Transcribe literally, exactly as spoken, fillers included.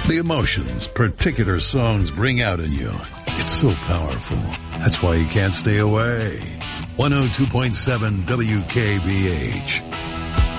The emotions particular songs bring out in you. It's so powerful. That's why you can't stay away. one oh two point seven W K B H.